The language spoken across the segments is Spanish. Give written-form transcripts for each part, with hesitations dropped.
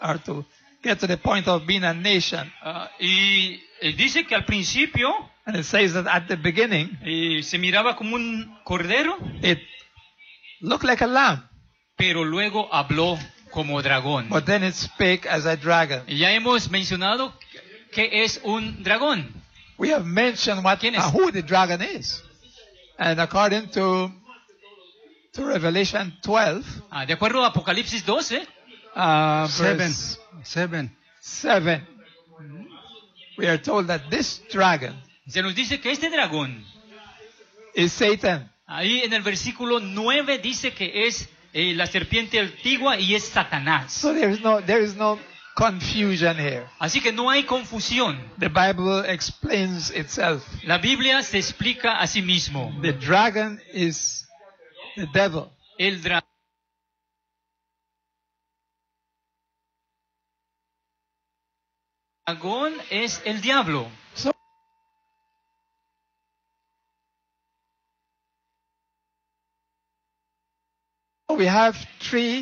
or to get to the point of being a nation. Y dice que al principio And it says that at the beginning, se miraba como un cordero, it looked like a lamb, pero luego habló como dragón. but then it spake as a dragon. Y ya hemos mencionado que es un dragón. We have mentioned ¿Quién es? who the dragon is. And according to Revelation 12, De acuerdo a Apocalipsis 12, verse 7, we are told that this dragon se nos dice que este dragón, is Satan. ahí en el versículo 9 dice que es la serpiente antigua y es Satanás. So there is no confusion here. Así que no hay confusión. The Bible explains itself. La Biblia se explica a sí mismo. The dragon is the devil. El dragón es el diablo. So we have three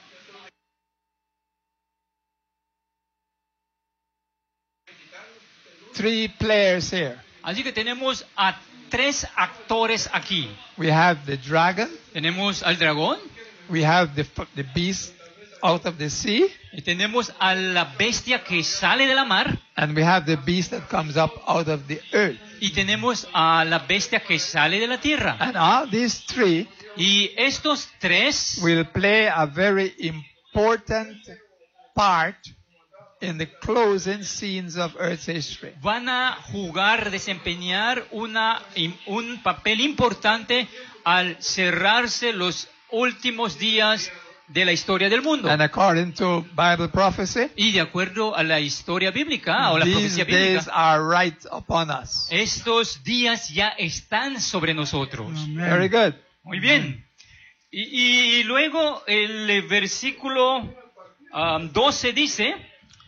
players here. Así que tenemos a tres actores aquí. We have the dragon, Tenemos al dragón, we have the beast out of the sea, y tenemos a la bestia que sale de la mar, and we have the beast that comes up out of the earth. y tenemos a la bestia que sale de la tierra. And all these three Y estos tres will play a very important part in the closing scenes of Earth's history. van a desempeñar un papel importante al cerrarse los últimos días de la historia del mundo. And according to Bible prophecy, Y de acuerdo a la historia bíblica o la these profecía days bíblica, are right upon us. estos días ya están sobre nosotros. Very good. Muy bien. Y luego el versículo 12 dice,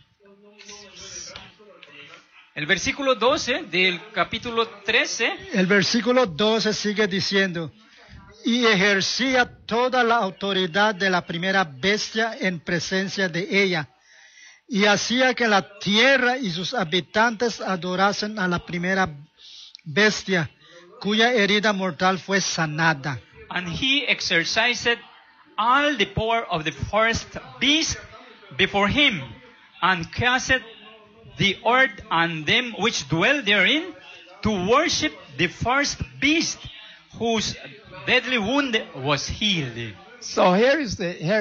el versículo 12 del capítulo 13, El versículo 12 sigue diciendo, y ejercía toda la autoridad de la primera bestia en presencia de ella, y hacía que la tierra y sus habitantes adorasen a la primera bestia, cuya herida mortal fue sanada. and he exercised all the power of the first beast before him, and caused the earth and them which dwell therein to worship the first beast, whose deadly wound was healed. So here's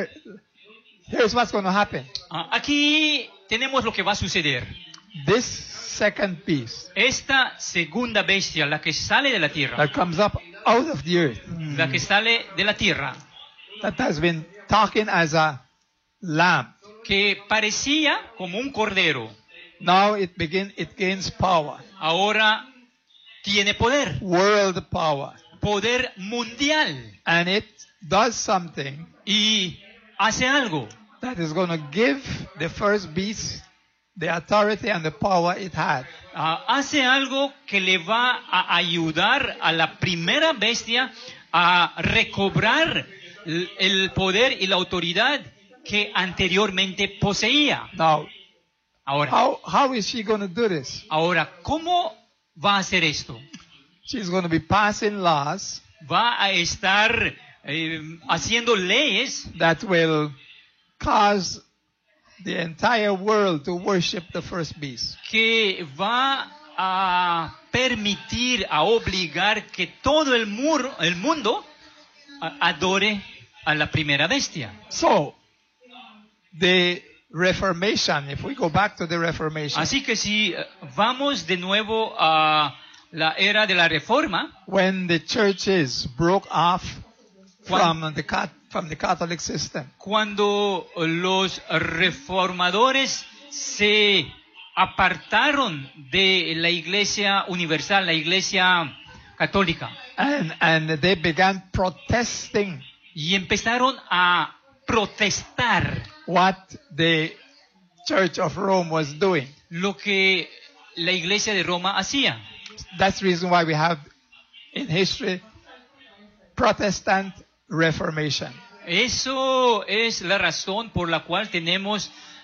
what's going to happen. Aquí tenemos lo que va a suceder. This second beast Esta segunda bestia, la que sale de la tierra, that comes up out of the earth, la que sale de la tierra, that has been talking as a lamb. que parecía como un cordero, Now it gains power, ahora tiene poder, world power, poder mundial, and it does something y hace algo that is going to give the first beast the authority and the power it had. hace algo que le va a ayudar a la primera bestia a recobrar el poder y la autoridad que anteriormente poseía. Now, Ahora, how is she going to do this? ¿cómo va a hacer esto? She's going to be passing laws Va a estar haciendo leyes that will cause the entire world to worship the first beast. que va a permitir, a obligar que todo el mundo adore a la primera bestia. So, the Reformation, if we go back to the Reformation, Así que si vamos de nuevo a la era de la Reforma, when the churches broke off from the Catholic system, cuando los reformadores se apartaron de la Iglesia Universal, la Iglesia Católica, and they began protesting y empezaron a protestar what the Church of Rome was doing. lo que la Iglesia de Roma hacía. That's the reason why we have in history Protestant Reformation. Eso es la razón por la cual tenemos